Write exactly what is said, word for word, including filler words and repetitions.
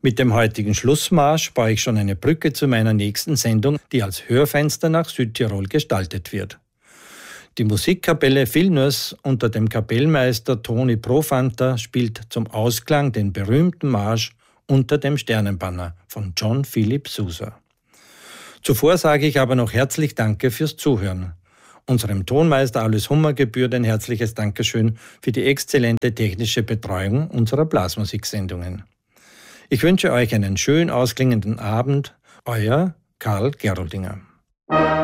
Mit dem heutigen Schlussmarsch baue ich schon eine Brücke zu meiner nächsten Sendung, die als Hörfenster nach Südtirol gestaltet wird. Die Musikkapelle Vilnius unter dem Kapellmeister Toni Profanta spielt zum Ausklang den berühmten Marsch Unter dem Sternenbanner von John Philip Sousa. Zuvor sage ich aber noch herzlich Danke fürs Zuhören. Unserem Tonmeister Alois Hummer gebührt ein herzliches Dankeschön für die exzellente technische Betreuung unserer Blasmusiksendungen. Ich wünsche euch einen schön ausklingenden Abend. Euer Karl Geroldinger.